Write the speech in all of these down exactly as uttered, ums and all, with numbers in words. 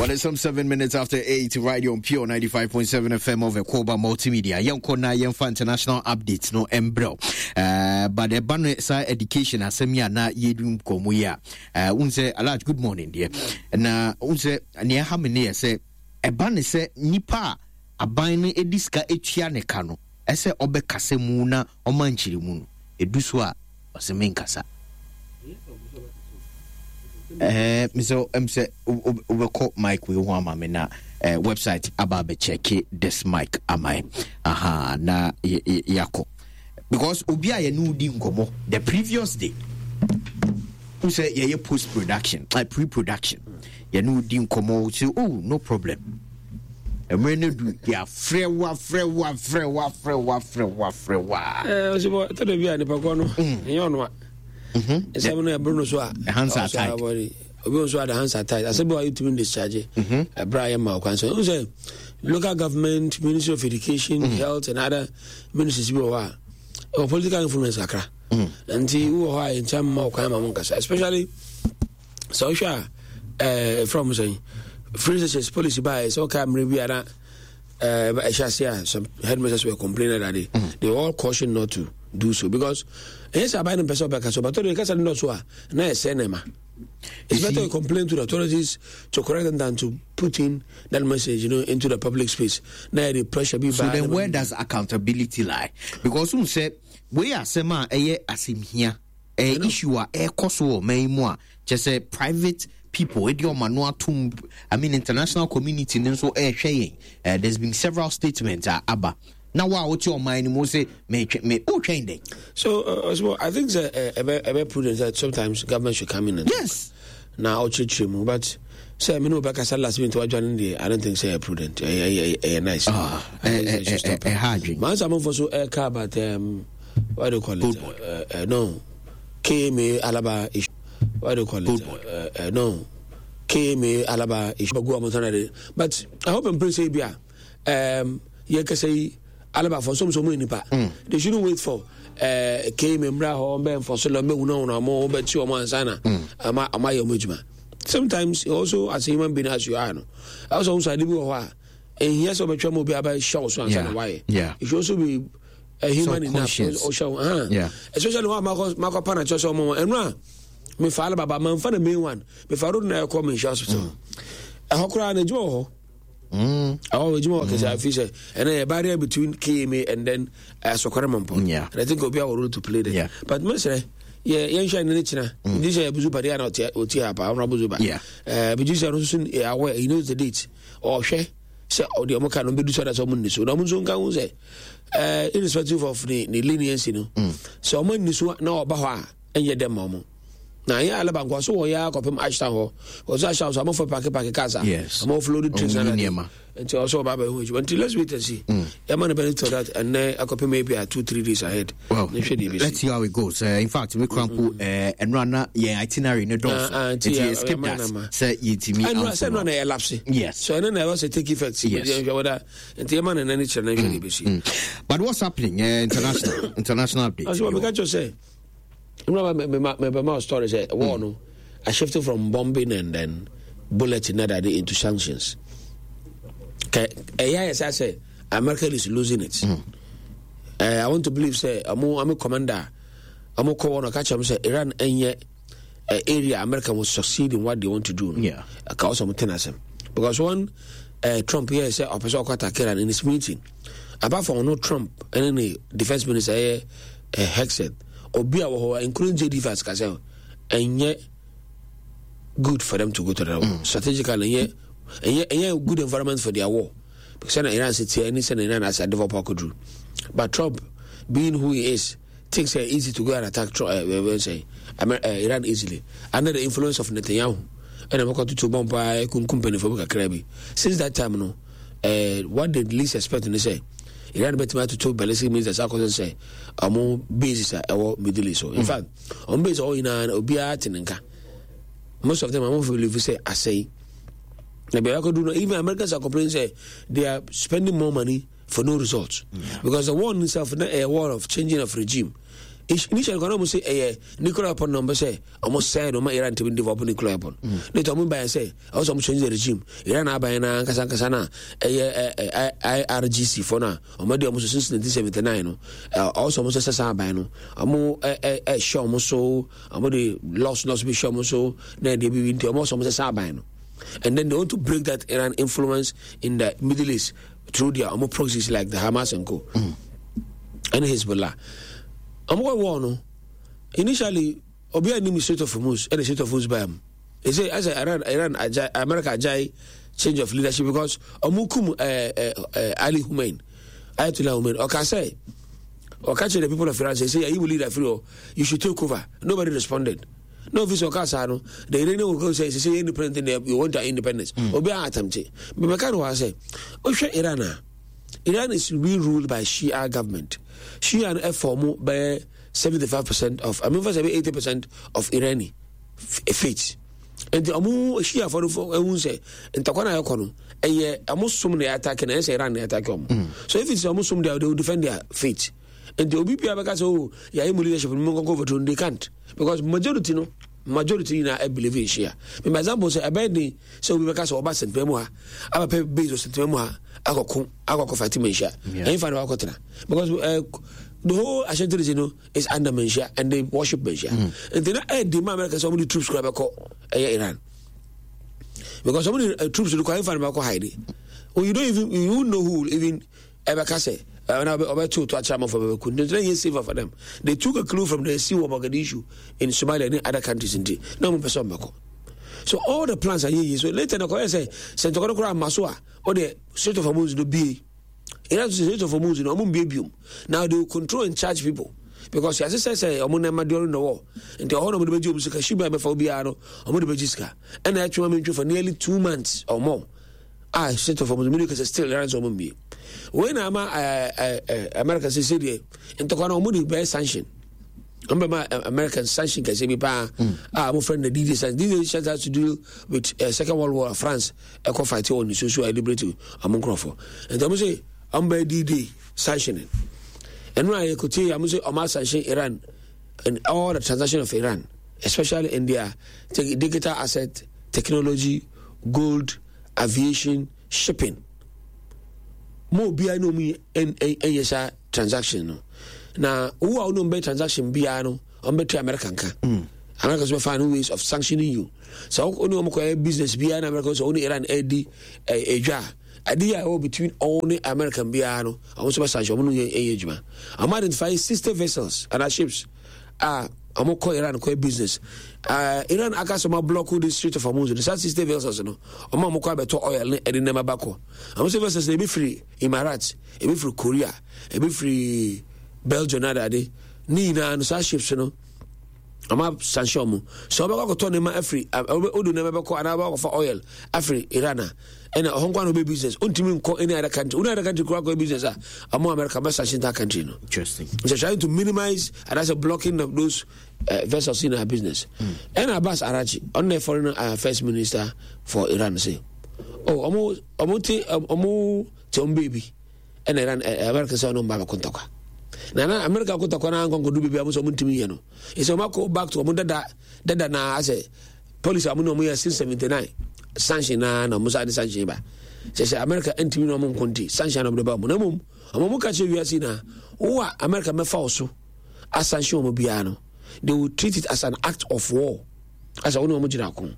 Well, it's some seven minutes after eight, right on Pure ninety-five point seven F M of Koba Multimedia. Young Kona, young for international updates, no embro. Uh, but the banner side education, asemia na yedum komuya. Uh, unse, a large good morning, dear. Na unse, near how many say, a banner say, nipa, a bine ediska etiane kano. Ese obe kasemuna, omanchiri munu. Eduswa, osemen kasa. Eh, Mister M say we call Mike we want mama na website ababe check this mic amai. Aha na yako. Because obia ye no di nkomo the previous day. We say ye post production, like pre-production. Ye no di nkomo say oh no problem. E me no do ya frewa frewa frewa frewa frewa frewa. Eh, so bo to de bia ni pako no. Enyo no. Mhm. Esa no e Bruno so a hands are tied. Obi so a the hands are tied. I say boy you to discharge. Mhm. E Brian ma kwan so. You say local government, Ministry of Education, mm-hmm. Health and other ministries be wa. Or political influence akra. Mhm. Nti wo ho a encham ma kwan ma mon kasa, especially social eh from saying free research policy by so camera be ara uh I shall say some headmasters were complaining that they, mm-hmm. they all caution not to do so because yes I buy them person back so but they can not so na senema. It's better to complain to the authorities to correct them than to put in that message, you know, into the public space. Now the pressure be so then where does accountability lie? Because who said we are sema eye asim here a issue a e koso mai mo just say private people with your manual to I mean international community so air sharing. Uh, there's been several statements uh, abba now what your mind mo say me me oh change so uh, so I think it's a, a, a, a prudent that sometimes government should come in and yes now chichimu but say me no back as last minute to join the I don't think say prudent a a nice ah a hard man some for so air car but um what do you call it uh, uh, no K M A Alaba issue. What do you call it? Uh, uh, no. K M A Alaba issue. But I hope and pray say, um, you can say Alaba for some some nipa. They shouldn't wait for uh, K M A Mbra or Ben for Solomon, no, no more, but you are one sana. Am I am I your mujma? Sometimes also as a human being as you are. I also also do and here's what I'm will be about shows once and why. Yeah. It should also be a human enough also uh yeah especially when Marco Marco Pana just so mo enra me fa baba man fa the main one me fa road na come in hospital e hokura na jo ho mm oh jimo ke say fish and a barrier between K M A and then uh, Sokora Mampo yeah and I think obi a role to play there yeah. But me say yeah yen shine na china this is buzu bari na oti hapa ona buzu ba yeah eh buzu say no so aware he knows the date or hwe say o de mo ka no be do so that so mo ni so no mo so nka hu say uh, irrespective of the, the leniency, you know. Mm. So, I'm going to know about and yet them mom. Now, yeah, I love so we are copying Ashton. Was I shall some of a packet packet casa? Yes, I'm all loaded trees and also about which until let's wait and see. I'm going to benefit that and then I copy maybe two, three days ahead. Well, let's see how it goes. Uh, in fact, we crumple and run yeah itinerary no doors. It's skip that. Say it me. I said run a lapse. Yes. So then I was a take effect. Yes. And the man and any channel. But what's happening? International, international update. That's what we got to say. Remember, my my story said, "War no, I shifted from bombing and then bulleting that into sanctions." Okay, yes, I say America is losing it. Mm. Uh, I want to believe, say, I'm a, I'm a commander. I'm a co-owner. Catch him say Iran and yet uh, area America will succeed in what they want to do. Yeah, because of tenacity. Because one uh, Trump here said, "Opposite Iran in his meeting." Apart from no Trump and then the defense minister here, uh, Hexed. Obia wo including J D Vance Castle and yet good for them to go to the war. Mm. Strategically and yet and yet, and yet good environment for their war. Because Iran sits here and it's Iran as a developer could do. But Trump, being who he is, thinks it's easy to go and attack uh, say, Amer- uh, Iran easily. Under the influence of Netanyahu and I'm going to bomb by company for Krabi. Since that time, no, uh, what they least expect to say. Iran better to talk ballistic means that Sarkozy say amo bases are our Middle East. So in mm. fact, on base all in an obia tinenka. Most of them are more believe say I say even Americans are complaining say they are spending more money for no results. Yeah. Because the war in itself is not a war of changing of regime. initially kono mo say eh nuclear weapon number say almost said o ma Iran to develop nuclear weapon later mo buy say also mo change the regime Iran aban na kasa kasa na eh I R G C for na o ma dey mo since nineteen seventy-nine no also mo say sa aban no mo eh eh show mo so mo dey lost lost be show mo so na dey be into mo so mo say sa aban no. And then they want to break that Iran influence in the Middle East through their um, proxies like the Hamas and co. Mm. And Hezbollah. I'm going to warn you. Initially, Obia name is Strait of Hormuz, and the Strait of Hormuz by him. They say, as Iran, Iran, Ajay, America, Ajay, change of leadership because Omukum uh, uh, uh, Ali Humain, Ayatollah Humain, or can say, or catch the people of Iran say, say, you will lead a free, you should take over. Nobody responded. No, if it's Okasano, the Iranian will go say, say, independent, you want independence. Obia Atamche. But I can't say, oh, Iran. Iran is being ruled by Shia government. Shia and F form by seventy-five percent of, I mean, for eighty percent of Irani faith. And the Amu Shia for the say, and Takwana Yokono, a year, a Muslim they attack and Iran they attack them. So if it's a Muslim, they will defend their faith. And the O B P because oh, yeah, leadership will go over to they can't because majority no majority na I believe in Shia. For example, say abedi so we because Obasan Pemwa, aba pe Bezos Pemwa, akoko akoko Fatima Shia. And find out because uh, the whole Ashanti region you know, is under Menshia and they worship Menshia. Mm. And then I demand America some of the troops grab a Iran because some of the uh, troops require find out Heidi. Well, you don't even you know who even ever say. Uh, about two to a charm of a couldn't they safer for them. They took a clue from the Sea of Mogadishu in Somalia and other countries in no person. So all the plans are here. So later I say Santokora Masua or the Strait of Hormuz do be Iran to the Strait of Hormuz in Omun Babium. Now they will control and charge people. Because as I say, Omunama during the war, and the honor of the Belgium Shiba before Biano, Omun Bejiska, and I actually for nearly two months or more. Ah, Strait of Hormuz because still Iran's Omun be. When I'm American Sicily, and to go on by sanction. Remember American sanction can say me pa ah my friend the D D sanction. D D sanction has to do with uh, Second World War France eco fight on the social liberty among Crawford. And I say I'm by D D sanctioning. And when I could say I'm say I'm sanction Iran and all the transaction of Iran, especially in their digital asset, technology, gold, aviation, shipping. Mo bia no me en en yesa transaction no na who are no be transaction bia no on be to American ka mm. America so find ways of sanctioning you so only o mo business bia na America so only Iran edi edwa adi ya between only American bia no o so sanction mo no ejuma am identify sister vessels and our ships ah I'm call Iran call business. Uh, Iran akasoma block the Strait of Hormuz. The South Sister vessels no. Oma mo call beto oil and in nema bako. I'm say vessels they be free Emirates, they be free Korea, they be free Belgium nada de. Ni na no ships no. Ama sanction mo. So ba ko to nema free. Odo nema bako ana ba for oil. Afri Irana. And Hong Kong be business. Untimi nko any other country. Any other country go business ah. Amo America be sanction that country no. Interesting. So trying to minimize and that's a blocking of those uh, vessels in our business. Mm. And Abbas Arachi, on the foreign uh, first minister for Iran say, oh, amo amo te amo te um baby. And Iran uh, America say no mbaba kontaka. Na na America kontaka na ngongo do baby amo so muntimi ye no. E so mako back to amo dada dada na ase policy amo no mo ya since seventy-nine. Sanction na na musa de sanction ba se se America entimi no mo konti sanction na do ba mo na mum amo mo ka che wiase na wo America me fa oso a sanction mo bia no they will treat it as an act of war as one mo jira ko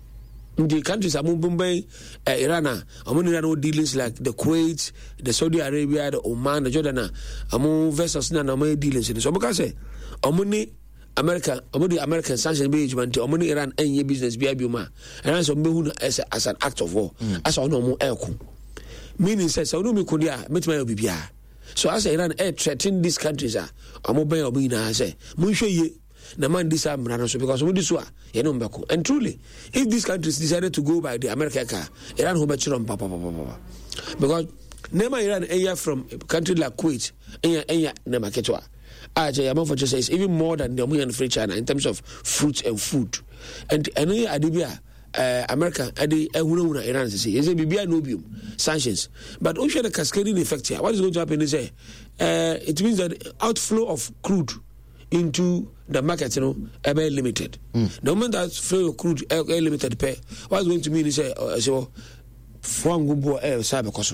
the countries are moving by uh, Iran amo ni no dealings like the Kuwait, the Saudi Arabia, the Oman, the Jordan amo vessels na na mo dealings so mo ka say amo ni America, about the American sanction management, or money Iran any business be abuma, and as as as an act of war, mm. as I know more elku. Meaning says, I know me could ya, met my obibia. So as Iran air threaten these countries are, a mobile of being I say, Musho ye, the man disarm Ranoso because we this wa, you know, Bako. And truly, if these countries decided to go by the American car, Iran who bet on papa papa. Because never Iran area from a country like Kuwait, enya enya nema ketwa. I say, I'm for just say even more than the American free China in terms of fruits and food. And any Adibia, uh, America, Adi, Ehuna, Iran, say, is a Bibia Nobium, sanctions. But also the cascading effect here. What is going to happen is uh, it means that outflow of crude into the market, you know, ever limited. Mm. The moment that flow of crude air limited pay, what's going to mean is uh, so from Gumbo air cyber cost.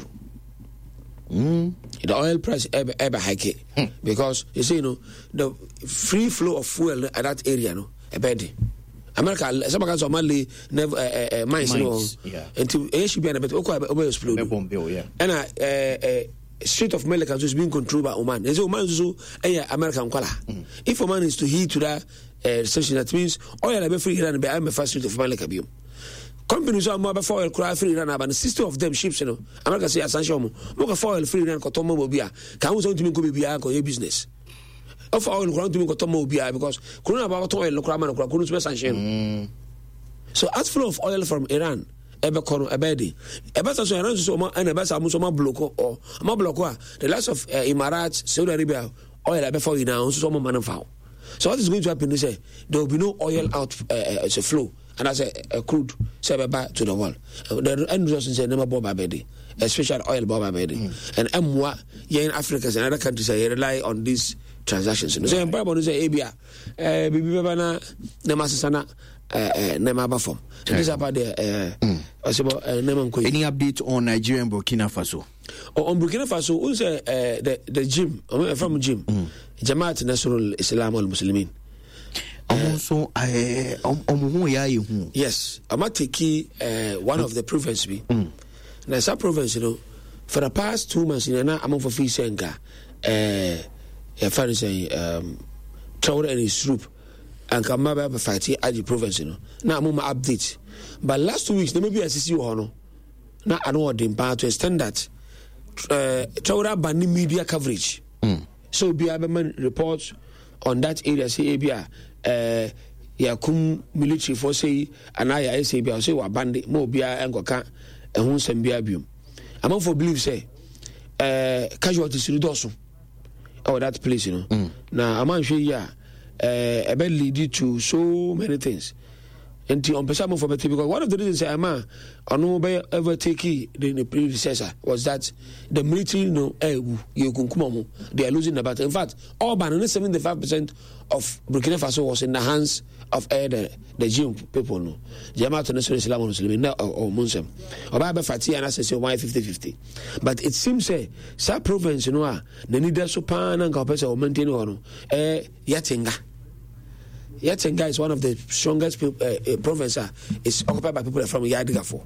Mm. The oil price ever ever hike mm. because you see, you know, the free flow of fuel at that area, no, a bed. America, some of Somali never uh, uh, mines, mines no, yeah. Until it should be a bit okay, explode. Yeah. And uh, uh, Strait of Malacca is being controlled by Oman. There's Oman also a American color. Mm. If Oman is to heed to that uh, session, that means oil will be free Iran by I'm a first Strait of Malacca. Companies are more before oil cry free Iran, but sixty of them ships, you know. America say essential more for oil free Iran, Kotomo Bobia. Can we to go be a business? Of oil ground to me Kotomo Bobia because Corona about oil, Lokraman, Kurus sanction. So as flow of oil from Iran. Ebe kono ebedi ebe so so so mo and ebe sa mo so mo bloko or mo bloko the likes of uh, Emirates, Saudi Arabia oil ebe for you now so mo man foul. So what is going to happen is uh, there will be no oil out uh, as a flow and as a, a crude say back to the world. Uh, the end result is never bob abedi, especially oil bob abedi. Mm. And emwa here in Africa and other countries they rely on these transactions. Right. So in Bible say ebia eh bibi baba na na masana eh na maba form. So this about the uh, mm. Any update on Nigeria and Burkina Faso? Oh, on Burkina Faso, who's uh, the the gym? I'm from gym. Mm. Jamaat Nasrul Islam al Muslimin. Also, I um yes, I'm at Tiki, uh one of the province be. Mm. Now some province, you know, for the past two months, you know, I'm for free senga. Uh, yeah, funny say um, Traore and his troop, and come up fight at the province, you know. Now I'm on update. But last two weeks, there may be a C C O. Now I know the impact to extend that. Uh, Traora banning media coverage. Mm. So be able to report on that area. Say, Abia, uh, ya kum military force say, and I say, Abia, say, wa bandit, mo bia and goka, and who send bia bium. Among for believe say, uh, casualties reduction. Oh, that place, you know. Mm. Now, I'm sure, yeah, uh, a bed lead to so many things. And on Pesamo for because one of the reasons I'm a no ever take the predecessor was that the military no eh you they are losing the battle. In fact, all but seventy-five percent of Burkina Faso was in the hands of eh, the the Jim people no. Jamaat Nasrul Islam al Muslimin or Muslim. Oba Fati and I say one fifty fifty. But it seems say sa province no the leader so pan and compare or maintain no eh Yatinga. Yatenga is one of the strongest uh, uh, provinces. It's occupied by people from Yadigafo.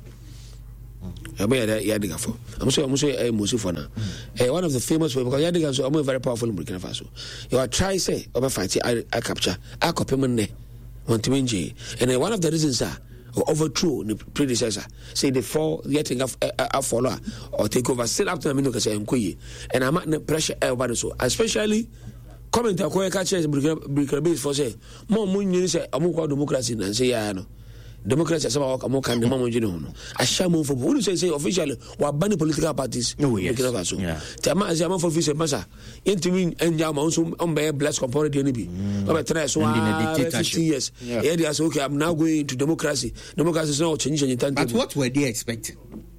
Yadigafo. I'm sorry, I'm sorry, I'm sorry now. One of the famous people because Yadigafo is very powerful in Burkina Faso. You are trying to say, over fight, I, I capture, I copy money, want to win. And one of the reasons are overthrow the predecessor. Say the four getting a follower or take over. Still up to the minute, say, and I'm not pressure everybody so, especially. Comment a quick catch Burkina for say more money say amuko democracy and say ya no democracy is about amuka and mama you know a shaman for who say say officially we ban political parties Burkina Faso tama as am for visa masa intimi enja ma so on be bless component any be we try so fifty years yeah they say okay I'm now going to democracy democracy is not changing anything. But what were they expecting?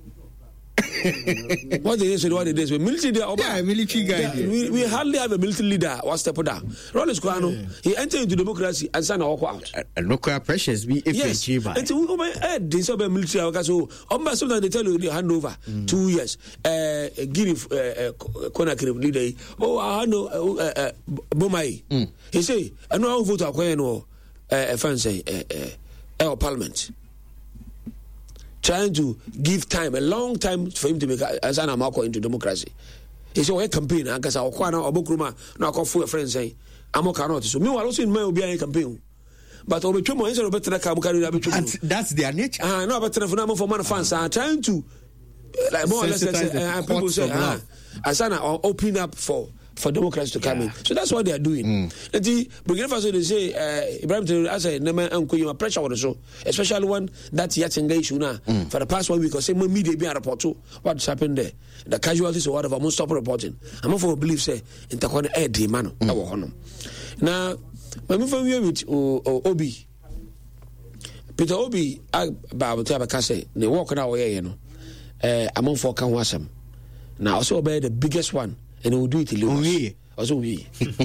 What they say, what it is, military leader. Yeah, military guy. Yeah, we, we hardly have a military leader. One step down. Rollins Kwano, yeah. He entered into democracy and signed a walk out. And local pressures be if yes. And so we had this over military. So, on sometimes they tell you they hand over mm. two years. Uh, give uh, Conakry leader. Oh, I know uh, uh, Bomai. Mm. He say, I know how vote acquire no uh, fancy uh, uh, parliament. Trying to give time, a long time for him to make as an Amako into democracy. He said, "Well, campaign, and because our Kwana or Bokruma, now call for a friend say, Amaka not." So, meanwhile, also in my will be a campaign. But over two months, better than that's their nature. Ah, no, but for man fans are trying to, like more or less, uh, people say, ah, Asana open up for. For democrats to come yeah. in. So that's what they are doing. Mm. The Burkina Faso, they say, uh, Ibrahim Traoré, as I never uncle pressure on the show, especially one that's Yatinga issue now. Mm. For the past one week, or say, media be a report to what's happened there. The casualties or whatever, must stop reporting. I'm not for belief, say, in Takwana Air Dimano. Now, when we from here with Obi, Peter Obi, I Babu Tabakase, they walk out away, you know. I'm on for Kanwasam. Now, also obey the biggest one. And he will do it in Lagos. also we.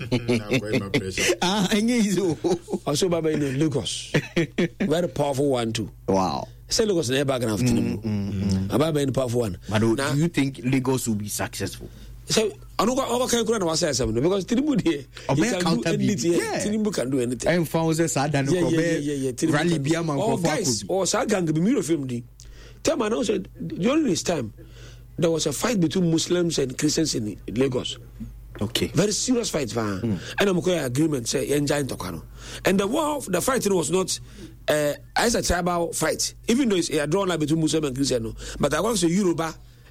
Ah, easy. Also, Baba in Lagos. Very powerful one, too. Wow. Say Lagos in the background of Tinubu. Baba in powerful one. But now, do you think Lagos will be successful? So, I don't know what kind of say something because Tinubu here. He can do anything. Yeah. Tinubu can do anything. I'm found as I don't know. Yeah, yeah, yeah. Rally Biaman. Oh, guys, or Sagang, the mirror film. Tell me, I said during this time, there was a fight between Muslims and Christians in Lagos. Okay. Very serious fight, mm. And I'm going to agreement say enjoy Tokano. And the war, the fighting was not uh, as a tribal fight, even though it's a drawn line between Muslim and Christian. No. But I want to say Yoruba,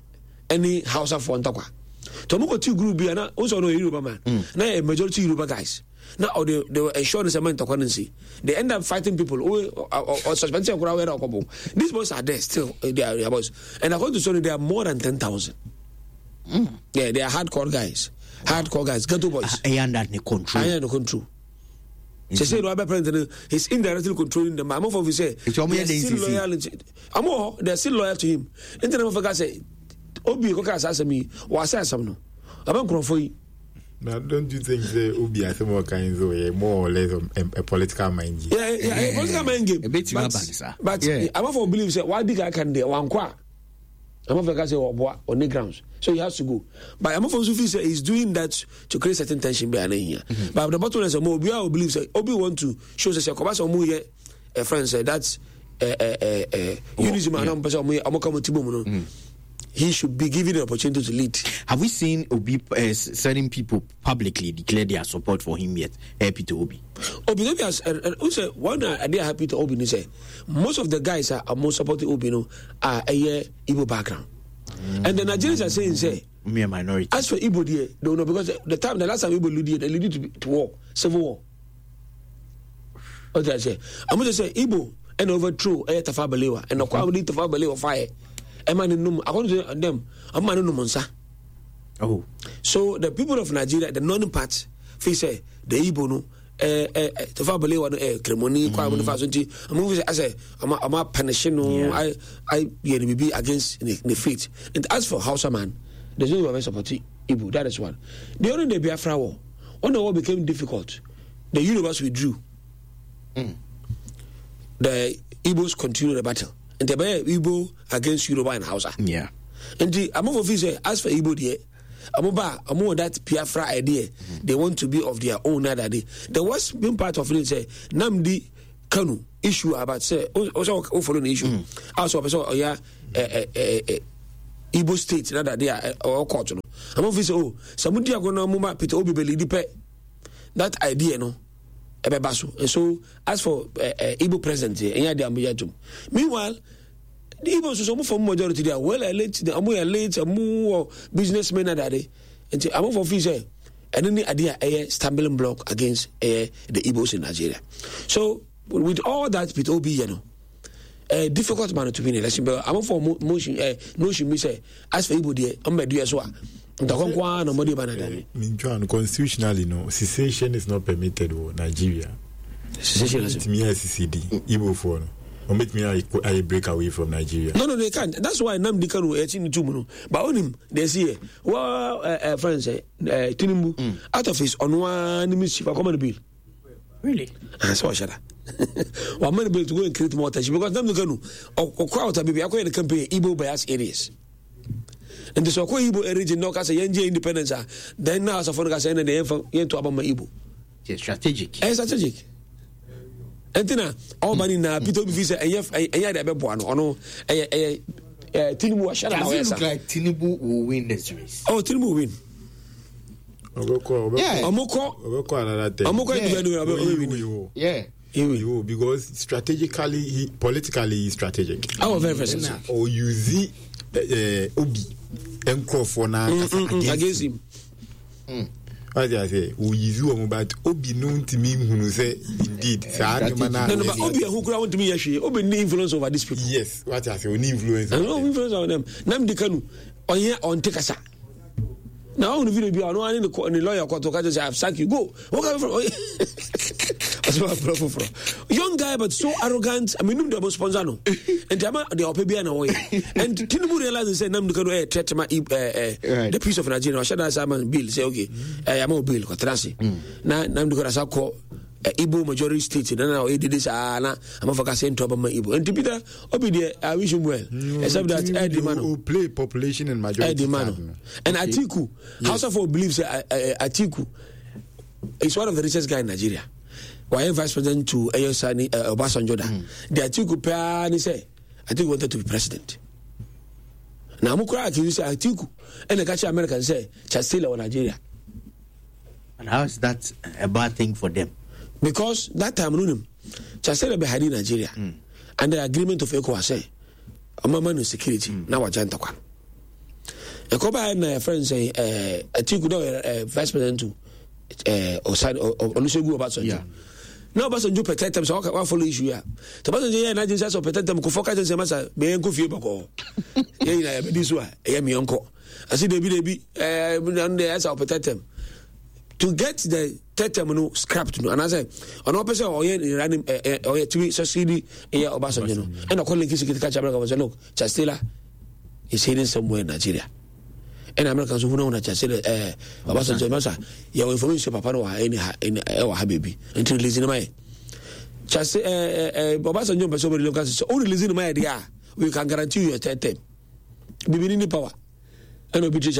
any house of Fontokwa. Tomoko two group be also no Yoruba man. Mm. Now a majority Yoruba guys. Now or they, they were ensuring the amount of currency. They end up fighting people or, or, or suspending. These boys are there still. They are, they are boys. And according to Sony, there are more than ten thousand. Mm. Yeah, they are hardcore guys. Hardcore guys, ghetto boys. I am under control. I am under control. She said, "No, president, he's indirectly controlling them." I'm off say, they're still loyal. I'm all they're still loyal to him. And then I'm of say, "Obi, go cast as me, or say something." I'm going for you. Now, don't you think the Obi has more kinds of more or less a, a political mind game? Yeah, yeah, a political mind game. A bit too bad, but yeah. I'm off believe say, why did I can do one qua? I'm of the say on the grounds, so he has to go. But I'm of the say he's doing that to create certain tension behind here. Mm-hmm. But the bottom is more. We all believe say Obi want to show us a commerce or more here. A friend said that's uh uh uh unity man. I'm person I'm coming to boom. He should be given the opportunity to lead. Have we seen Obi uh, certain people publicly declare their support for him yet? Happy to Obi. Obi Obi has uh, also one idea happy to Obi. He say most of the guys are, are most supporting Obi. No, are a year Igbo background, mm. and the Nigerians are saying say me a minority. As for Igbo, they don't know because the, the time the last time Igbo lead, they lead to, to war, civil war. What did I say? I'm going to say Igbo and overthrow a Tafawa Balewa and the quality Tafawa Balewa fire. According to them, I'm man no monsa. Oh, so the people of Nigeria, the northern part, they say the Igbo no, eh eh Tafawa Balewa no eh Kremoni kwa mo fa so nti. I'm going to say I'm I'm punishing no. I I yeah be against the, the faith. And as for Hausa man, there's no way support Igbo. That is one. The only the Biafra war, when the war became difficult, the Yorubas withdrew. Mm. The Igbos continued the battle. And the Igbo against Yoruba and Hausa. Yeah. And the among of say, as for Igbo, there, Amoba, among that Biafra idea, mm-hmm. they want to be of their own other day. The worst being part of it say, Namdi Kanu issue about say, also follow the issue. Also, also, yeah, Igbo state, another day, or court. Among of say, oh, somebody are going to move Peter Obi Belidipe. That idea, no. And so, as for uh, uh, Igbo present here, meanwhile, the Igbos are some majority there. Well, I late, the Amu late, Amu businessmen are there. And I'm for officer, and then the idea a stumbling block against uh, the Igbos in Nigeria. So, with all that, with Obi, you know, a difficult man to win election. But I'm for motion, uh, notion, me say, as for Igbo, there, I'm by do as well. Constitutionally, no, secession is not permitted in Nigeria. Secession is me as C D, Igbo for no. Or make me I break away from Nigeria. No, no, they can't. That's why Namdi Kanu eighteen two no. But on him, they see well, uh, friends, uh, Tinubu mm. out of his on one mischief, a common bill. Really? That's why shut up. One man bill to go and create more tension because Namdi Kanu or crowd baby, I the campaign Igbo bias areas. And the Soko Igbo region no kasa yenje independence then now as a phone kasa and the yen to abama Igbo. It's strategic. It's strategic. And then all money na Peter Obi visa and yef and ya de bebo no ono eh eh Tinubu ashara na wesa. Does it look like Tinubu will win this race? Oh, Tinubu will win. Oboko, yeah. Omoko. Oboko another thing. Omoko yeah. Yeah. He will because strategically, he, politically, he's strategic. Oh, very very. Or you see uh, Obi. For now against, against him. Mm. What did I say? We use you about Obi known to me who say indeed. No, no, but Obi who ground to me actually. Obi no influence over these people. Yes, what I say, we influence. No influence over them. Nam Dikanu on here on Tekasa. Now on the video be on one in the lawyer court to say I've sacked you. Go. What come from? Young guy, but so arrogant. I mean, the most sponsor no. And the Opebia away. And Tinubu realized and said, "Nam do eh threat my the piece of Nigeria. I should have some bill. Say okay, I am a bill. Quatrasi. Na nam do kasa call Igbo majority state. Na na we did this. Ah na I'm focusing to my Igbo. And to Peter, Obi I wish him well. Except that Eddie Mano play population and majority. Eddie Mano and Atiku. House of all believes Atiku is one of the richest guy in Nigeria. Why vice president to Ayosani uh, Obasanjo da? The Atiku pe say Atiku wanted to be president. Now Mukura accuse say Atiku and the catch American say Chastila or Nigeria. And how is that a bad thing for them? Because that time Runum Chastila be hiding Nigeria mm. and the agreement of ECOWAS say Amama no security mm. now Wajanta kwa. Ekoba and my friends say uh, Atiku do uh, vice president to uh, Olusegun Obasanjo. Now, Obasanjo protect them, so I follow issue. The Obasanjo here, Nigerian says, protect them. Kufoka just say, "Masa, be enko fie bako." Yeah, this one, yeah, me uncle. I see they be they be, eh, and they say, protect them. To get the term no scrapped no, and I say, on one person or yeah, running or yeah, to be succeed yeah, Obasanjo no, and I call him to catch America was look, Chastila is hidden somewhere in Nigeria. And Americans who know that Chastila, eh, Obasanjo, Masa, your information, Papa, no, any, any, our habibi, until releasing my Chastila, eh, eh, Obasanjo, but somebody look at it, only releasing my idea, we can guarantee you a third term. Be in the power. And